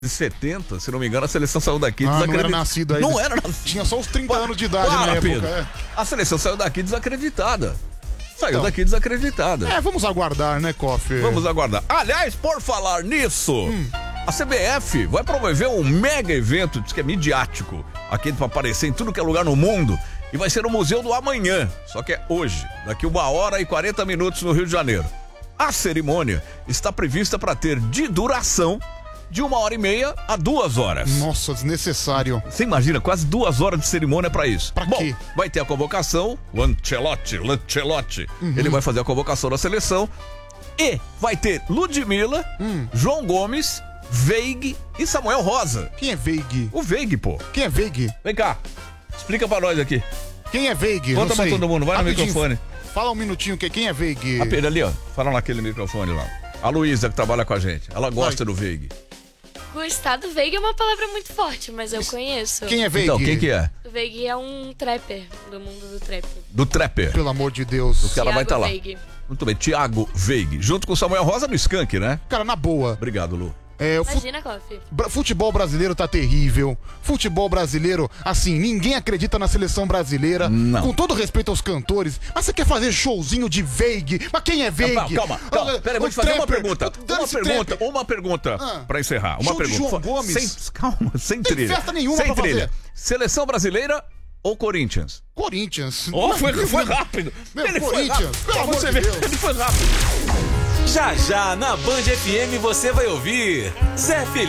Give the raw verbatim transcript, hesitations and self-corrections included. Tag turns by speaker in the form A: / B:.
A: de setenta, se não me engano, a seleção saiu daqui
B: ah,
A: desacreditada.
B: Não era nascido aí.
A: Não era nascido.
B: Tinha só uns trinta anos de idade
A: Para,
B: na época.
A: Pedro.
B: É.
A: A seleção saiu daqui desacreditada. Saiu
B: Então.
A: daqui desacreditada.
B: É, vamos aguardar, né, Koff?
A: Vamos aguardar. Aliás, por falar nisso, hum. a C B F vai promover um mega evento, diz que é midiático, aqui para aparecer em tudo que é lugar no mundo, e vai ser no Museu do Amanhã, só que é hoje, daqui uma hora e quarenta minutos no Rio de Janeiro. A cerimônia está prevista para ter de duração de uma hora e meia a duas horas.
B: Nossa, desnecessário.
A: Você imagina, quase duas horas de cerimônia pra isso.
B: Pra
A: Bom,
B: quê?
A: vai ter a convocação, o Ancelotti, o Ancelotti, uhum. ele vai fazer a convocação da seleção e vai ter Ludmilla, hum. João Gomes, Veig e Samuel Rosa.
B: Quem é Veig?
A: O Veig, pô.
B: Quem é Veig?
A: Vem cá, explica pra nós aqui.
B: Quem é Veig?
A: Conta pra todo mundo, vai Rapidinho. no microfone.
B: Fala um minutinho, que quem é Veig?
A: A Pedro ali, ó, fala naquele microfone lá. A Luísa que trabalha com a gente, ela gosta Vai. do Veig.
C: Gustavo Veig é uma palavra muito forte, mas eu conheço.
B: Quem é Veig?
A: Então, quem que é?
C: O Veig é um trapper, do mundo do trap.
A: Do trapper?
B: Pelo amor de Deus.
A: O cara
C: Thiago
A: vai estar tá lá.
C: Veig.
A: Muito bem, Thiago Veig, junto com o Samuel Rosa no Skank, né?
B: Cara, na boa.
A: Obrigado, Lu.
B: É,
C: Imagina, Koff.
B: Futebol brasileiro tá terrível. Futebol brasileiro, assim, ninguém acredita na seleção brasileira.
A: Não.
B: Com todo respeito aos cantores. Mas você quer fazer showzinho de Veig? Mas quem é Veig?
A: Calma, calma. calma. Peraí, vou te fazer uma pergunta. Uma pergunta,
B: trapper.
A: uma pergunta ah. pra encerrar. Uma
B: Show
A: pergunta.
B: De João Gomes.
A: Sem, calma, sem
B: Tem
A: trilha.
B: festa nenhuma
A: sem
B: pra
A: trilha.
B: fazer.
A: Seleção brasileira ou Corinthians?
B: Corinthians.
A: Oh, foi, foi rápido.
B: Meu,
A: ele
B: Corinthians.
A: Foi rápido.
B: Pelo amor
A: você
B: de
A: vê,
B: Deus.
A: ele foi rápido.
D: Já já na Band F M você vai ouvir Zé Felipe.